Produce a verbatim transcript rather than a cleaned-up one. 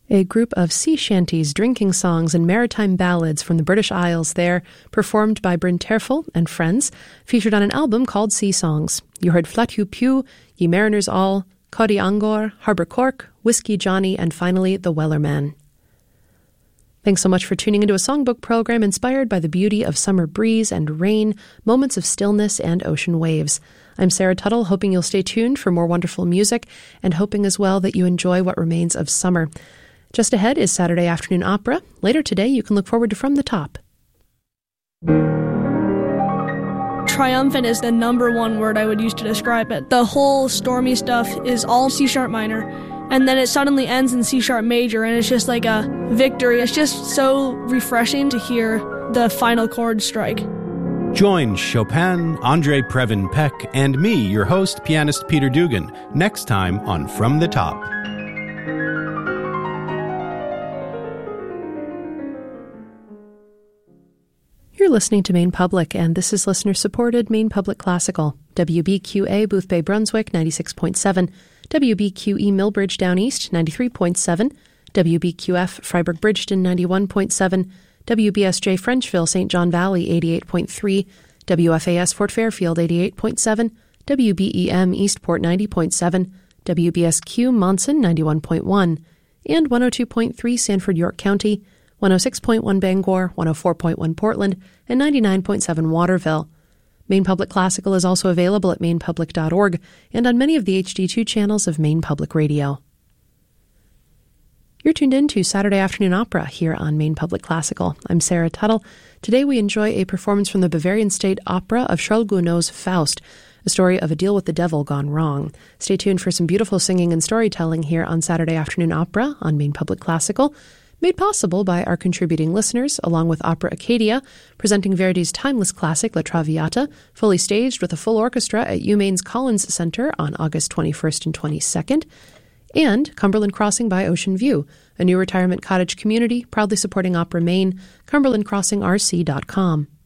A group of sea shanties, drinking songs, and maritime ballads from the British Isles there, performed by Bryn Terfel and friends, featured on an album called Sea Songs. You heard Flathu Pew, Ye Mariners All, Cody Angor, Harbour Cork, Whiskey Johnny, and finally The Wellerman. Thanks so much for tuning into a songbook program inspired by the beauty of summer breeze and rain, moments of stillness, and ocean waves. I'm Sarah Tuttle, hoping you'll stay tuned for more wonderful music, and hoping as well that you enjoy what remains of summer. Just ahead is Saturday Afternoon Opera. Later today, you can look forward to From the Top. Triumphant is the number one word I would use to describe it. The whole stormy stuff is all C-sharp minor, and then it suddenly ends in C-sharp major, and it's just like a victory. It's just so refreshing to hear the final chord strike. Join Chopin, Andre Previn Peck, and me, your host, pianist Peter Dugan, next time on From the Top. You're listening to Maine Public, and this is listener-supported Maine Public Classical. W B Q A Boothbay Brunswick, ninety-six point seven. W B Q E Millbridge Down East, ninety-three point seven. W B Q F Freiburg Bridgeton, ninety-one point seven. W B S J Frenchville Saint John Valley, eighty-eight point three. W F A S Fort Fairfield, eighty-eight point seven. W B E M Eastport, ninety point seven. W B S Q Monson, ninety-one point one. And one oh two point three Sanford York County, one oh six point one Bangor, one oh four point one Portland, and ninety-nine point seven Waterville. Maine Public Classical is also available at maine public dot org and on many of the H D two channels of Maine Public Radio. You're tuned in to Saturday Afternoon Opera here on Maine Public Classical. I'm Sarah Tuttle. Today we enjoy a performance from the Bavarian State Opera of Charles Gounod's Faust, a story of a deal with the devil gone wrong. Stay tuned for some beautiful singing and storytelling here on Saturday Afternoon Opera on Maine Public Classical, made possible by our contributing listeners, along with Opera Acadia, presenting Verdi's timeless classic La Traviata, fully staged with a full orchestra at UMaine's Collins Center on August twenty-first and twenty-second, and Cumberland Crossing by Ocean View, a new retirement cottage community proudly supporting Opera Maine, cumberland crossing r c dot com.